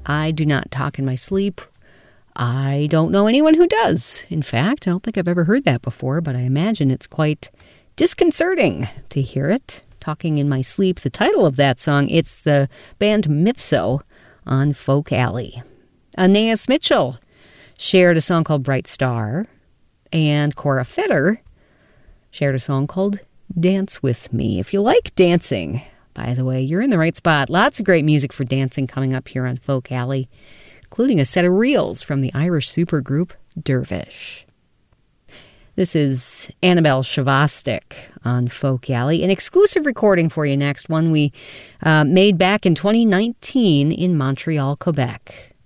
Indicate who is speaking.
Speaker 1: I do not talk in my sleep. I don't know anyone who does. In fact, I don't think I've ever heard that before, but I imagine it's quite disconcerting to hear it. Talking in My Sleep, the title of that song, it's the band Mipso on Folk Alley. Anais Mitchell shared a song called Bright Star, and Cora Fetter shared a song called Dance With Me. If you like dancing, by the way, you're in the right spot. Lots of great music for dancing coming up here on Folk Alley, including a set of reels from the Irish supergroup Dervish. This is Annabelle Shavastik on Folk Alley. An exclusive recording for you next, one we made back in 2019 in Montreal, Quebec.